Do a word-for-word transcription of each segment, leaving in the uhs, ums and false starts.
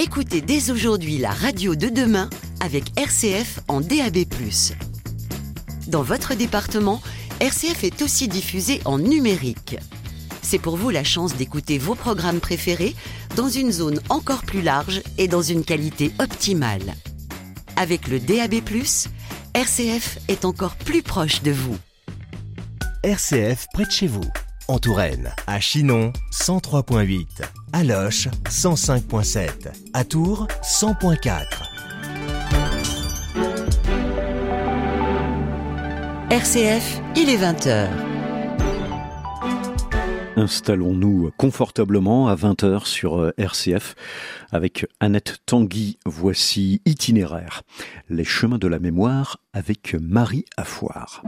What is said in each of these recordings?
Écoutez dès aujourd'hui la radio de demain avec R C F en D A B plus. Dans votre département, R C F est aussi diffusé en numérique. C'est pour vous la chance d'écouter vos programmes préférés dans une zone encore plus large et dans une qualité optimale. Avec le D A B plus, R C F est encore plus proche de vous. R C F près de chez vous. En Touraine, à Chinon, cent trois virgule huit. À Loches, cent cinq virgule sept. À Tours, cent virgule quatre. R C F, il est vingt heures. Installons-nous confortablement à vingt heures sur R C F avec Annette Tanguy. Voici Itinéraire, les chemins de la mémoire avec Marie Affoire.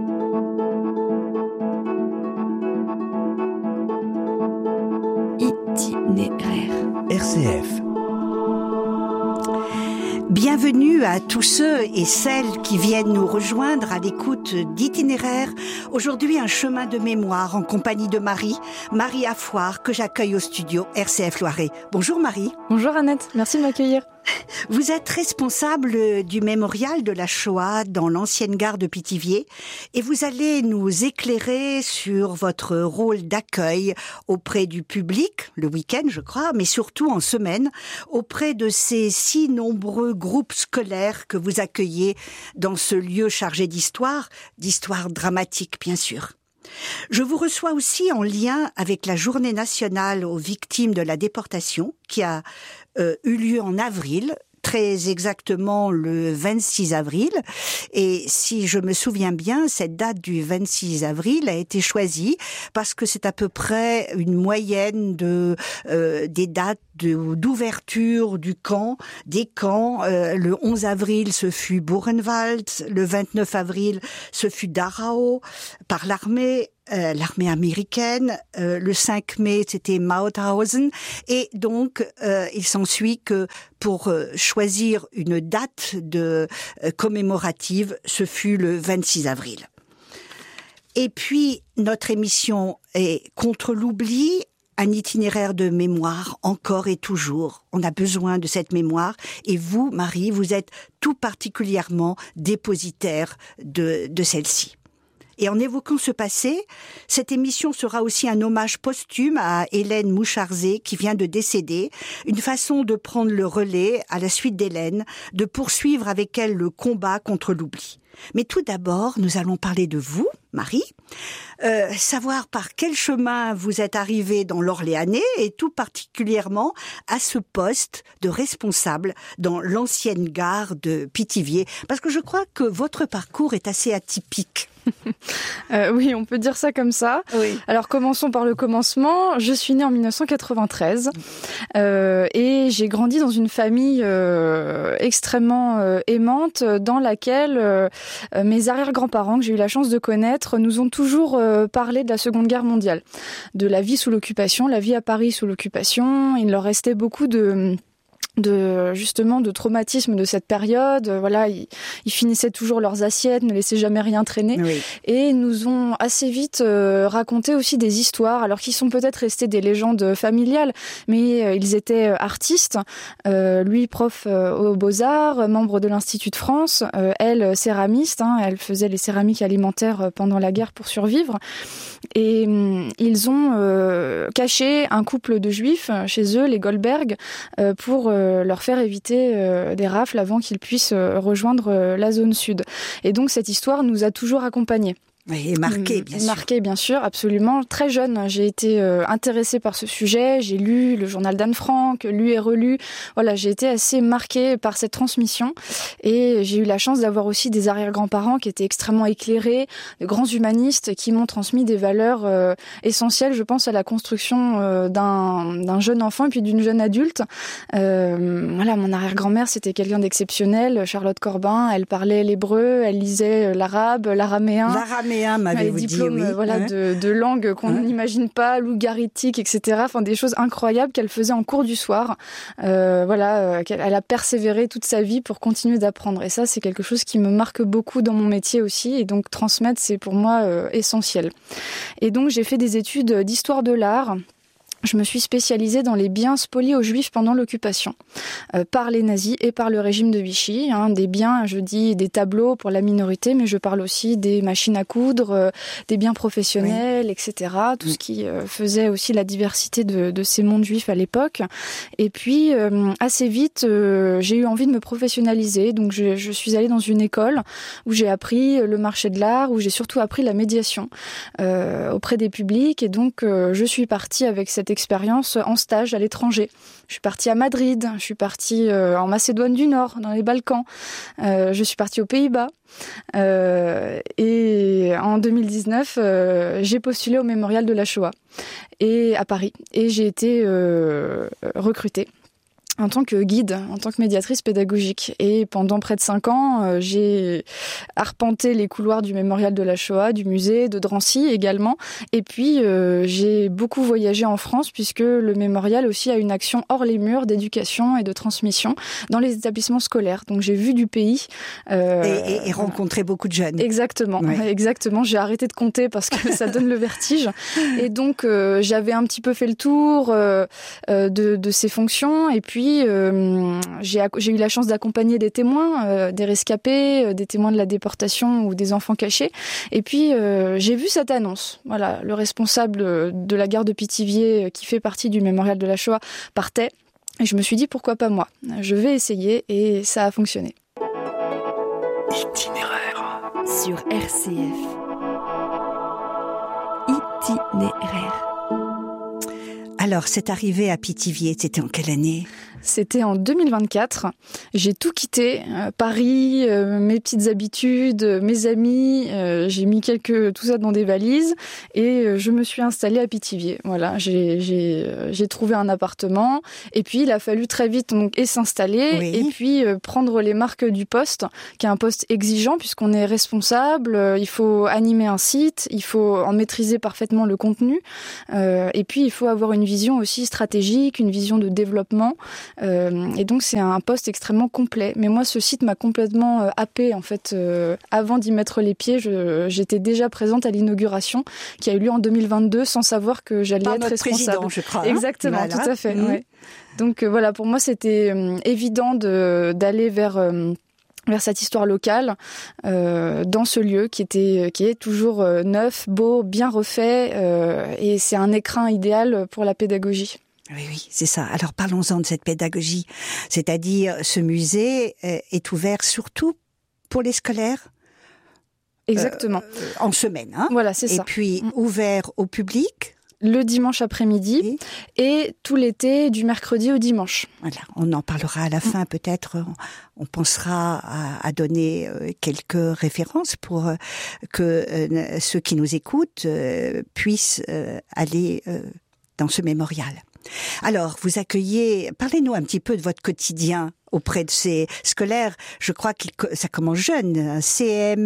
Itinéraire. R C F. Bienvenue à tous ceux et celles qui viennent nous rejoindre à l'écoute d'Itinéraire. Aujourd'hui, un chemin de mémoire en compagnie de Marie, Marie Affoire, que j'accueille au studio R C F Loiret. Bonjour Marie. Bonjour Annette, merci de m'accueillir. Vous êtes responsable du mémorial de la Shoah dans l'ancienne gare de Pithiviers et vous allez nous éclairer sur votre rôle d'accueil auprès du public, le week-end je crois, mais surtout en semaine, auprès de ces si nombreux groupes scolaires que vous accueillez dans ce lieu chargé d'histoire, d'histoire dramatique bien sûr. Je vous reçois aussi en lien avec la Journée nationale aux victimes de la déportation qui a euh, eu lieu en avril, très exactement le vingt-six avril. Et si je me souviens bien, cette date du vingt-six avril a été choisie parce que c'est à peu près une moyenne de euh, des dates de, d'ouverture du camp, des camps. Euh, le onze avril, ce fut Buchenwald. Le vingt-neuf avril, ce fut Dachau par l'armée. Euh, l'armée américaine, euh, le cinq mai c'était Mauthausen et donc euh, il s'ensuit que pour euh, choisir une date de euh, commémorative, ce fut le vingt-six avril. Et puis notre émission est Contre l'oubli, un itinéraire de mémoire encore et toujours. On a besoin de cette mémoire et vous, Marie, vous êtes tout particulièrement dépositaire de, de celle-ci. Et en évoquant ce passé, cette émission sera aussi un hommage posthume à Hélène Moucharzé qui vient de décéder, une façon de prendre le relais à la suite d'Hélène, de poursuivre avec elle le combat contre l'oubli. Mais tout d'abord, nous allons parler de vous, Marie, euh, savoir par quel chemin vous êtes arrivée dans l'Orléanais et tout particulièrement à ce poste de responsable dans l'ancienne gare de Pithiviers, parce que je crois que votre parcours est assez atypique. euh, oui, on peut dire ça comme ça. Oui. Alors commençons par le commencement. Je suis née en dix-neuf cent quatre-vingt-treize euh, et j'ai grandi dans une famille euh, extrêmement euh, aimante dans laquelle euh, mes arrière-grands-parents que j'ai eu la chance de connaître nous ont toujours euh, parlé de la Seconde Guerre mondiale, de la vie sous l'occupation, la vie à Paris sous l'occupation. Il leur restait beaucoup de... de justement de traumatisme de cette période. Voilà, ils, ils finissaient toujours leurs assiettes, ne laissaient jamais rien traîner. Oui. Et nous ont assez vite euh, raconté aussi des histoires, alors qu'ils sont peut-être restés des légendes familiales, mais euh, ils étaient artistes. Euh, lui, prof euh, aux Beaux-Arts, membre de l'Institut de France, euh, elle, céramiste, hein, elle faisait les céramiques alimentaires pendant la guerre pour survivre. Et euh, ils ont euh, caché un couple de juifs chez eux, les Goldberg, euh, pour euh, leur faire éviter euh, des rafles avant qu'ils puissent euh, rejoindre euh, la zone sud. Et donc cette histoire nous a toujours accompagnés. Oui, et marqué, bien sûr. Marqué, bien sûr, absolument. Très jeune, j'ai été euh, intéressée par ce sujet. J'ai lu le journal d'Anne Frank, lu et relu. Voilà, j'ai été assez marquée par cette transmission. Et j'ai eu la chance d'avoir aussi des arrière-grands-parents qui étaient extrêmement éclairés, de grands humanistes qui m'ont transmis des valeurs euh, essentielles, je pense, à la construction euh, d'un, d'un jeune enfant et puis d'une jeune adulte. Euh, voilà, mon arrière-grand-mère, c'était quelqu'un d'exceptionnel. Charlotte Corbin, elle parlait l'hébreu, elle lisait l'arabe, l'araméen. L'araméen. M'avez-vous les diplômes dit, oui. voilà, hein de, de langue qu'on hein n'imagine pas, lougaritique, et cetera. Enfin, des choses incroyables qu'elle faisait en cours du soir. Euh, voilà, euh, elle a persévéré toute sa vie pour continuer d'apprendre. Et ça, c'est quelque chose qui me marque beaucoup dans mon métier aussi. Et donc, transmettre, c'est pour moi euh, essentiel. Et donc, j'ai fait des études d'histoire de l'art. je me suis spécialisée dans les biens spoliés aux Juifs pendant l'occupation, euh, par les nazis et par le régime de Vichy. Hein, des biens, je dis des tableaux pour la minorité, mais je parle aussi des machines à coudre, euh, des biens professionnels, oui. et cetera. Tout oui. ce qui euh, faisait aussi la diversité de, de ces mondes juifs à l'époque. Et puis, euh, assez vite, euh, j'ai eu envie de me professionnaliser. Donc, je, je suis allée dans une école où j'ai appris le marché de l'art, où j'ai surtout appris la médiation euh, auprès des publics. Et donc, euh, je suis partie avec cette expérience en stage à l'étranger. Je suis partie à Madrid, je suis partie euh, en Macédoine du Nord, dans les Balkans, euh, je suis partie aux Pays-Bas. Euh, et en deux mille dix-neuf, euh, j'ai postulé au Mémorial de la Shoah et à Paris. Et j'ai été euh, recrutée en tant que guide, en tant que médiatrice pédagogique. Et pendant près de cinq ans, euh, j'ai arpenté les couloirs du Mémorial de la Shoah, du musée, de Drancy également. Et puis, euh, j'ai beaucoup voyagé en France, puisque le Mémorial aussi a une action hors les murs d'éducation et de transmission dans les établissements scolaires. Donc, j'ai vu du pays. Euh, et, et, et rencontré beaucoup de jeunes. Exactement, ouais. exactement. J'ai arrêté de compter parce que ça donne le vertige. Et donc, euh, j'avais un petit peu fait le tour euh, de, de ces fonctions. Et puis, Euh, j'ai, j'ai eu la chance d'accompagner des témoins, euh, des rescapés, euh, des témoins de la déportation ou des enfants cachés. Et puis, euh, j'ai vu cette annonce. Voilà, le responsable de la gare de Pithiviers, euh, qui fait partie du Mémorial de la Shoah, partait. Et je me suis dit, pourquoi pas moi ? Je vais essayer, et ça a fonctionné. Itinéraire. Sur R C F. Itinéraire. Alors, cette arrivée à Pithiviers, c'était en quelle année ? C'était en deux mille vingt-quatre. J'ai tout quitté, euh, Paris, euh, mes petites habitudes, euh, mes amis. Euh, j'ai mis quelques tout ça dans des valises et euh, je me suis installée à Pithiviers. Voilà, j'ai j'ai euh, j'ai trouvé un appartement et puis il a fallu très vite donc et s'installer oui. et puis euh, prendre les marques du poste, qui est un poste exigeant puisqu'on est responsable. Euh, il faut animer un site, il faut en maîtriser parfaitement le contenu euh, et puis il faut avoir une vision aussi stratégique, une vision de développement. Euh, et donc c'est un poste extrêmement complet. Mais moi, ce site m'a complètement euh, happée en fait. Euh, avant d'y mettre les pieds, je, j'étais déjà présente à l'inauguration qui a eu lieu en deux mille vingt-deux, sans savoir que j'allais Par être notre responsable. Président, je crois. Exactement, hein voilà. tout à fait. Mmh. Ouais. Donc euh, voilà, pour moi, c'était euh, évident de, d'aller vers. Euh, vers cette histoire locale, euh, dans ce lieu qui était, qui est toujours euh, neuf, beau, bien refait, euh, et c'est un écrin idéal pour la pédagogie. Oui, oui, c'est ça. Alors parlons-en de cette pédagogie. C'est-à-dire, ce musée est ouvert surtout pour les scolaires. Exactement. Euh, en semaine, hein. Voilà, c'est et ça. Et puis, ouvert au public. Le dimanche après-midi oui. et tout l'été du mercredi au dimanche. Voilà, on en parlera à la fin peut-être. On pensera à, à donner quelques références pour que euh, ceux qui nous écoutent euh, puissent euh, aller euh, dans ce mémorial. Alors, vous accueillez, parlez-nous un petit peu de votre quotidien auprès de ces scolaires. Je crois que ça commence jeune, C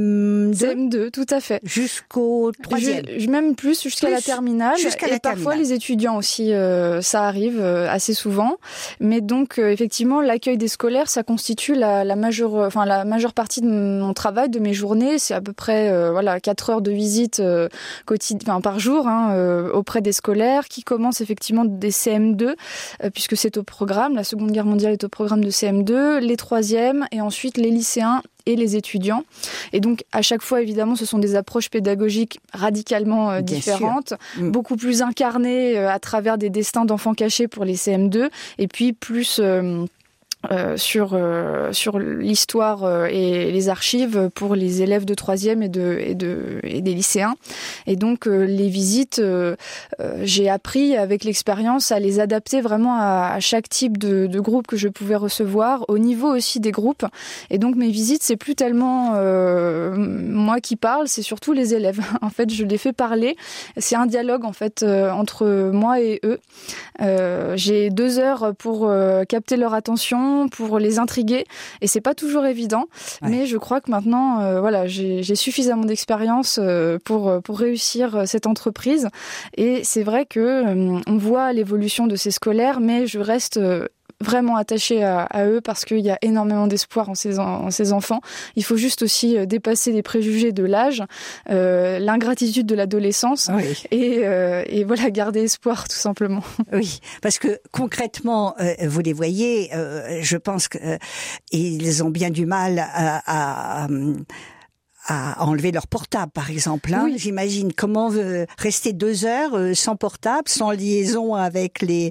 M deux. C M deux, tout à fait. Jusqu'au troisième. Je, même plus, jusqu'à plus, la terminale. Jusqu'à et la parfois, terminale. les étudiants aussi, euh, ça arrive euh, assez souvent. Mais donc, euh, effectivement, l'accueil des scolaires, ça constitue la, la, majeure, enfin, la majeure partie de mon travail, de mes journées. C'est à peu près euh, voilà, quatre heures de visite euh, quotidien, enfin, par jour hein, euh, auprès des scolaires, qui commencent effectivement des C M deux, euh, puisque c'est au programme. La Seconde Guerre mondiale est au programme de C M deux, les troisièmes et ensuite les lycéens et les étudiants. Et donc, à chaque fois, évidemment, ce sont des approches pédagogiques radicalement euh, différentes, mmh. beaucoup plus incarnées euh, à travers des destins d'enfants cachés pour les C M deux, et puis plus... Euh, Euh, sur euh, sur l'histoire euh, et les archives pour les élèves de troisième et de et de et des lycéens. Et donc euh, les visites, euh, euh, j'ai appris avec l'expérience à les adapter vraiment à, à chaque type de, de groupe que je pouvais recevoir, au niveau aussi des groupes. Et donc mes visites, c'est plus tellement euh, moi qui parle, c'est surtout les élèves. En fait, je les fais parler. C'est un dialogue en fait euh, entre moi et eux. Euh, j'ai deux heures pour euh, capter leur attention, pour les intriguer, et c'est pas toujours évident, ouais. mais je crois que maintenant euh, voilà, j'ai, j'ai suffisamment d'expérience euh, pour, pour réussir cette entreprise, et c'est vrai que euh, on voit l'évolution de ces scolaires, mais je reste euh, vraiment attaché à, à eux parce qu'il y a énormément d'espoir en ces, en, en ces enfants. Il faut juste aussi dépasser les préjugés de l'âge, euh, l'ingratitude de l'adolescence oui. et, euh, et voilà, garder espoir tout simplement. Oui, parce que concrètement, euh, vous les voyez, euh, je pense qu'ils ont bien du mal à... à à enlever leur portable, par exemple. Hein. Oui. J'imagine comment euh, rester deux heures euh, sans portable, sans liaison avec les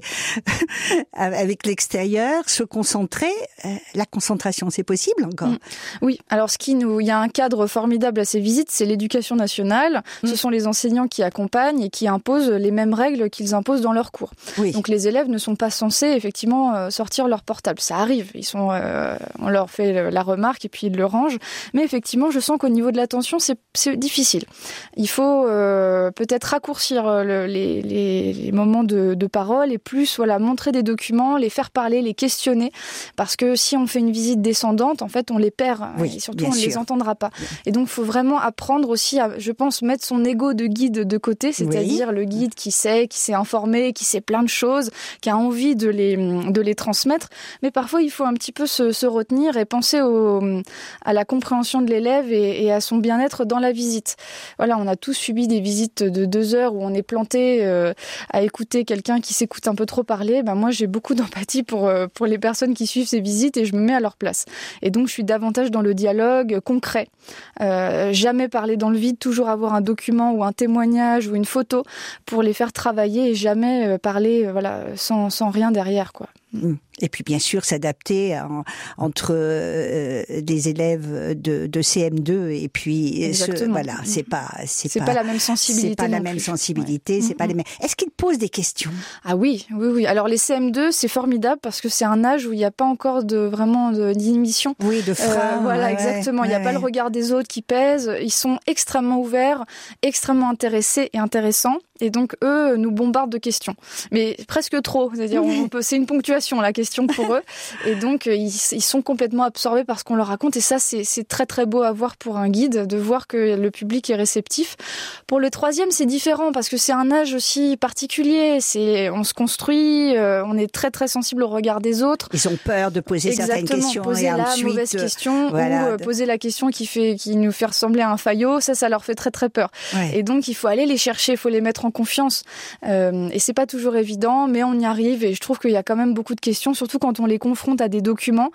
avec l'extérieur, se concentrer. Euh, la concentration, c'est possible encore. Mmh. Oui. Alors, ce qui nous, il y a un cadre formidable à ces visites, c'est l'éducation nationale. Mmh. Ce sont les enseignants qui accompagnent et qui imposent les mêmes règles qu'ils imposent dans leurs cours. Oui. Donc, les élèves ne sont pas censés effectivement sortir leur portable. Ça arrive. Ils sont, euh, on leur fait la remarque et puis ils le rangent. Mais effectivement, je sens qu'au niveau de l'attention, c'est, c'est difficile. Il faut euh, peut-être raccourcir le, les, les, les moments de, de parole et plus voilà, montrer des documents, les faire parler, les questionner. Parce que si on fait une visite descendante, en fait, on les perd. Oui, et surtout, on ne les entendra pas. Oui. Et donc, il faut vraiment apprendre aussi à, je pense, mettre son ego de guide de côté, c'est-à-dire oui. le guide qui sait, qui s'est informé, qui sait plein de choses, qui a envie de les, de les transmettre. Mais parfois, il faut un petit peu se, se retenir et penser au, à la compréhension de l'élève et, et à son bien-être dans la visite. Voilà, on a tous subi des visites de deux heures où on est planté euh, à écouter quelqu'un qui s'écoute un peu trop parler. Ben moi, j'ai beaucoup d'empathie pour euh, pour les personnes qui suivent ces visites et je me mets à leur place. Et donc, je suis davantage dans le dialogue concret. Euh, jamais parler dans le vide, toujours avoir un document ou un témoignage ou une photo pour les faire travailler et jamais euh, parler euh, voilà sans sans rien derrière, quoi. Et puis bien sûr s'adapter en, entre euh, des élèves de, de C M deux et puis ce, voilà, c'est pas c'est, c'est pas, pas la même sensibilité. C'est pas la plus. même sensibilité, ouais. c'est mm-hmm. pas les mêmes. Est-ce qu'ils posent des questions ? Ah oui, oui, oui. Alors les C M deux, c'est formidable parce que c'est un âge où il n'y a pas encore de vraiment de, d'inhibition. Oui, de frein. Euh, voilà, ouais, exactement. Ouais, il n'y a ouais. pas le regard des autres qui pèse. Ils sont extrêmement ouverts, extrêmement intéressés et intéressants. Et donc eux nous bombardent de questions, mais presque trop. C'est-à-dire, on peut, c'est une ponctuation la question pour eux. Et donc ils, ils sont complètement absorbés par ce qu'on leur raconte. Et ça, c'est, c'est très très beau à voir pour un guide, de voir que le public est réceptif. Pour le troisième, c'est différent parce que c'est un âge aussi particulier. C'est, on se construit, euh, on est très très sensible au regard des autres. Ils ont peur de poser Exactement, certaines questions poser et la ensuite, mauvaise question voilà, ou euh, de... poser la question qui fait, qui nous fait ressembler à un faillot. Ça, ça leur fait très très peur. Ouais. Et donc il faut aller les chercher, il faut les mettre en confiance. Euh, et c'est pas toujours évident, mais on y arrive. Et je trouve qu'il y a quand même beaucoup de questions, surtout quand on les confronte à des documents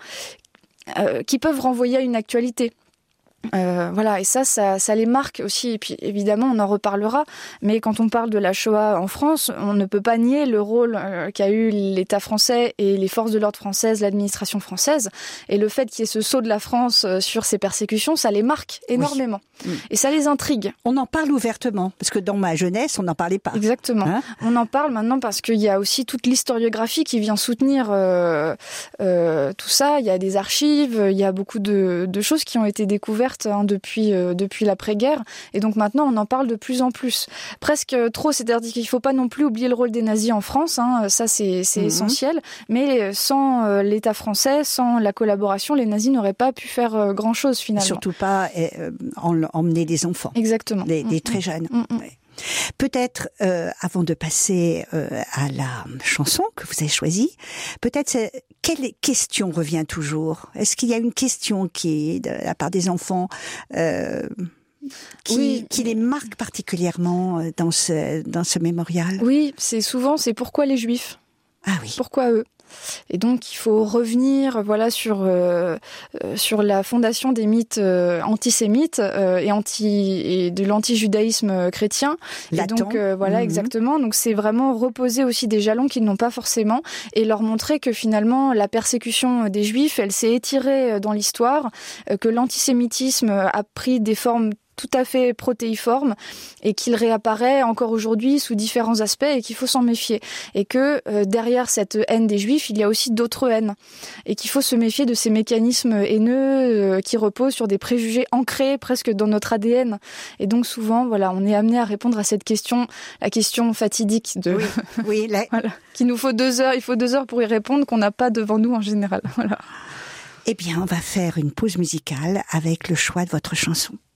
euh, qui peuvent renvoyer à une actualité. Euh, voilà, et ça, ça, ça les marque aussi. Et puis, évidemment, on en reparlera. Mais quand on parle de la Shoah en France, on ne peut pas nier le rôle euh, qu'a eu l'État français et les forces de l'ordre françaises, l'administration française. Et le fait qu'il y ait ce saut de la France euh, sur ces persécutions, ça les marque énormément. Oui. Et ça les intrigue. On en parle ouvertement, parce que dans ma jeunesse, on n'en parlait pas. Exactement. Hein on en parle maintenant parce qu'il y a aussi toute l'historiographie qui vient soutenir euh, euh, tout ça. Il y a des archives, il y a beaucoup de, de choses qui ont été découvertes Hein, depuis euh, depuis l'après-guerre, et donc maintenant on en parle de plus en plus, presque trop. C'est-à-dire qu'il ne faut pas non plus oublier le rôle des nazis en France, hein, ça c'est, c'est mmh. essentiel, mais sans euh, l'État français, sans la collaboration, les nazis n'auraient pas pu faire euh, grand-chose finalement. Surtout pas euh, en, emmener des enfants. Exactement. Des, des mmh. très jeunes. Mmh. Ouais. Peut-être, euh, avant de passer euh, à la chanson que vous avez choisie, peut-être quelle question revient toujours ? Est-ce qu'il y a une question qui est de la part des enfants euh, qui, oui. qui les marque particulièrement dans ce, dans ce mémorial ? Oui, c'est souvent, c'est pourquoi les Juifs ? Ah oui. Pourquoi eux ? Et donc il faut revenir voilà sur euh, sur la fondation des mythes euh, antisémites euh, et anti et de l'anti-judaïsme chrétien. Latent. Et donc euh, voilà mmh. exactement. Donc c'est vraiment reposer aussi des jalons qu'ils n'ont pas forcément et leur montrer que finalement la persécution des Juifs, elle s'est étirée dans l'histoire, euh, que l'antisémitisme a pris des formes tout à fait protéiforme et qu'il réapparaît encore aujourd'hui sous différents aspects et qu'il faut s'en méfier. Et que euh, derrière cette haine des Juifs, il y a aussi d'autres haines. Et qu'il faut se méfier de ces mécanismes haineux euh, qui reposent sur des préjugés ancrés presque dans notre A D N. Et donc souvent, voilà, on est amené à répondre à cette question, la question fatidique de... Oui, oui la... voilà, qu'il nous faut deux heures, il faut deux heures pour y répondre qu'on n'a pas devant nous en général. Voilà. Eh bien, on va faire une pause musicale avec le choix de votre chanson.